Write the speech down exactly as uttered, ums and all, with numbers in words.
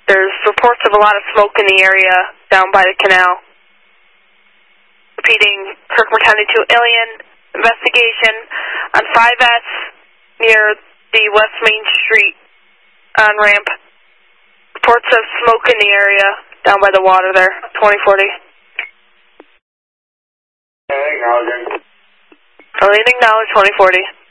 There's reports of a lot of smoke in the area down by the canal. Repeating, Herkimer County two Alien, investigation on five S near the West Main Street on-ramp. Reports of smoke in the area down by the water there, twenty forty. Acknowledging. Alien acknowledge, twenty forty.